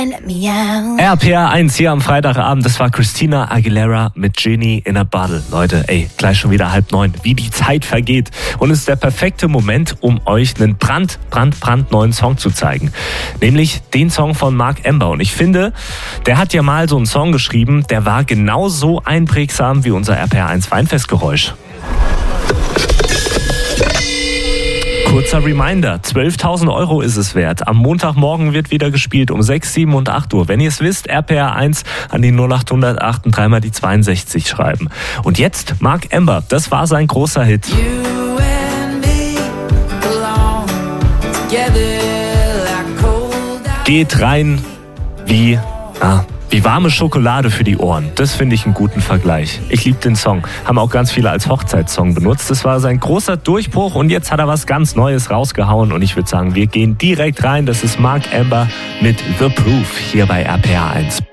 RPR 1 hier am Freitagabend, das war Christina Aguilera mit Genie in a Bottle. Leute, gleich schon wieder 8:30, wie die Zeit vergeht. Und es ist der perfekte Moment, um euch einen brandneuen Song zu zeigen. Nämlich den Song von Mark Ember. Und ich finde, der hat ja mal so einen Song geschrieben, der war genauso einprägsam wie unser RPR 1 Weinfestgeräusch. Kurzer Reminder, 12.000 € ist es wert. Am Montagmorgen wird wieder gespielt um 6, 7 und 8 Uhr. Wenn ihr es wisst, RPR 1 an die 0808 und dreimal die 62 schreiben. Und jetzt Mark Ember, das war sein großer Hit. Geht rein wie warme Schokolade für die Ohren. Das finde ich einen guten Vergleich. Ich liebe den Song. Haben auch ganz viele als Hochzeitssong benutzt. Das war sein großer Durchbruch und jetzt hat er was ganz Neues rausgehauen. Und ich würde sagen, wir gehen direkt rein. Das ist Mark Ember mit The Proof hier bei RPR 1.